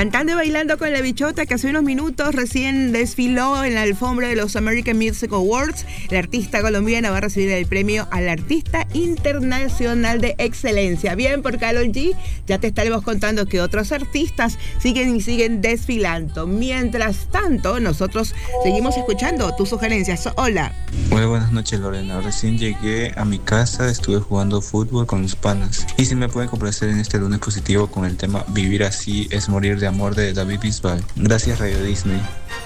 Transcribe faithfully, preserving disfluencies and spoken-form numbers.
Cantando y bailando con la bichota, que hace unos minutos recién desfiló en la alfombra de los American Music Awards. La artista colombiana va a recibir el premio al Artista Internacional de Excelencia. Bien por Karol G, ya te estaremos contando que otros artistas siguen y siguen desfilando. Mientras tanto, nosotros seguimos escuchando tus sugerencias. Hola. Muy buenas noches, Lorena. Recién llegué a mi casa, estuve jugando fútbol con mis panas. Y si me pueden complacer en este lunes positivo con el tema Vivir así es morir de amor de David Bisbal. Gracias, Radio Disney.